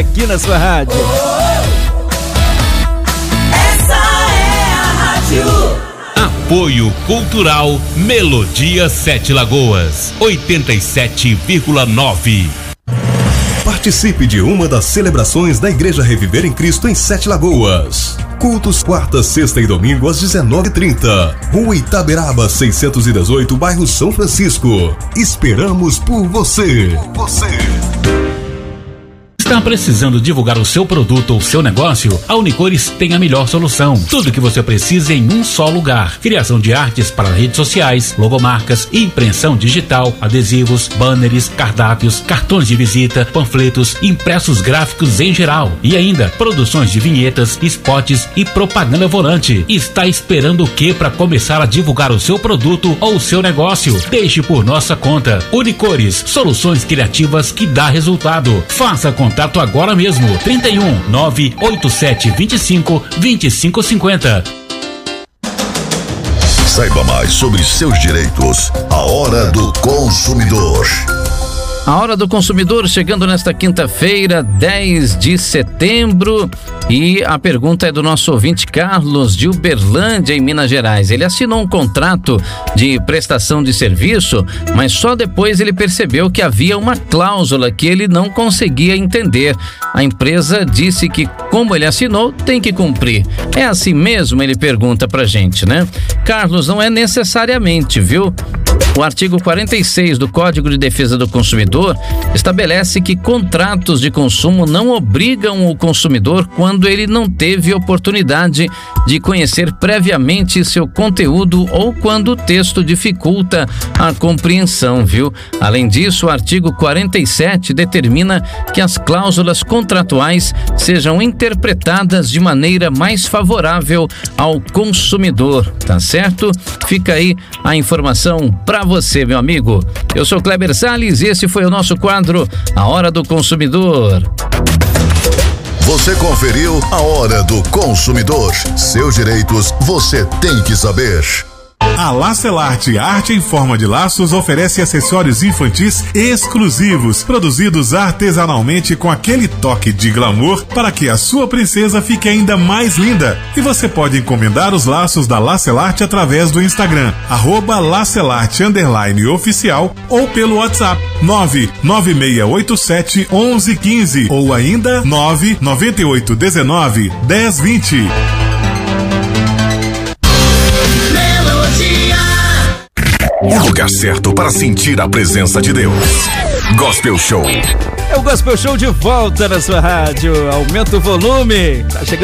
aqui na sua rádio. Essa é a rádio. Apoio Cultural Melodia 7 Lagoas, 87,9. Participe de uma das celebrações da Igreja Reviver em Cristo em 7 Lagoas. Cultos quarta, sexta e domingo às 19h30. Rua Itaberaba 618, bairro São Francisco. Esperamos por você. Está precisando divulgar o seu produto ou seu negócio? A Unicores tem a melhor solução. Tudo o que você precisa em um só lugar. Criação de artes para redes sociais, logomarcas, impressão digital, adesivos, banners, cardápios, cartões de visita, panfletos, impressos gráficos em geral. E ainda, produções de vinhetas, spots e propaganda volante. Está esperando o que para começar a divulgar o seu produto ou o seu negócio? Deixe por nossa conta. Unicores, soluções criativas que dá resultado. Faça contato agora mesmo. 31 987 25 2550. Saiba mais sobre seus direitos. A Hora do Consumidor. A Hora do Consumidor chegando nesta quinta-feira, 10 de setembro. E a pergunta é do nosso ouvinte Carlos, de Uberlândia, em Minas Gerais. Ele assinou um contrato de prestação de serviço, mas só depois ele percebeu que havia uma cláusula que ele não conseguia entender. A empresa disse que, como ele assinou, tem que cumprir. É assim mesmo? Ele pergunta pra gente, né? Carlos, não é necessariamente, viu? O artigo 46 do Código de Defesa do Consumidor estabelece que contratos de consumo não obrigam o consumidor quando ele não teve oportunidade de conhecer previamente seu conteúdo ou quando o texto dificulta a compreensão, viu? Além disso, o artigo 47 determina que as cláusulas contratuais sejam interpretadas de maneira mais favorável ao consumidor, tá certo? Fica aí a informação para você, meu amigo. Eu sou Kleber Salles e esse foi o nosso quadro A Hora do Consumidor. Você conferiu A Hora do Consumidor. Seus direitos você tem que saber. A Lacelarte Arte em Forma de Laços oferece acessórios infantis exclusivos, produzidos artesanalmente com aquele toque de glamour para que a sua princesa fique ainda mais linda. E você pode encomendar os laços da Lacelarte através do Instagram, @Lacelarte_oficial ou pelo WhatsApp 996871115 ou ainda 998191020. O lugar certo para sentir a presença de Deus. Gospel Show. É o Gospel Show de volta na sua rádio. Aumenta o volume. Tá chegando